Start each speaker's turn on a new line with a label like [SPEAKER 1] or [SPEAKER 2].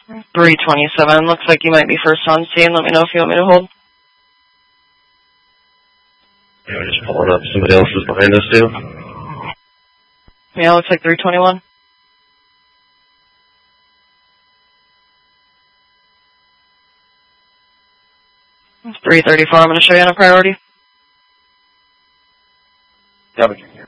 [SPEAKER 1] 327. Looks like you might be first on scene. Let me know if you want me to hold.
[SPEAKER 2] Yeah, we're just pulling up. Somebody else is behind us, too?
[SPEAKER 1] Yeah, looks like 321. It's 334. I'm going to show you on a priority.
[SPEAKER 2] Copy.